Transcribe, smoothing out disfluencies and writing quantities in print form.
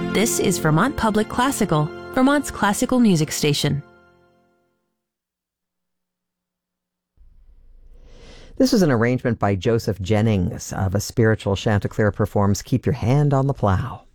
This is Vermont Public Classical, Vermont's classical music station. This is an arrangement by Joseph Jennings of a spiritual Chanticleer performs Keep Your Hand on the Plow.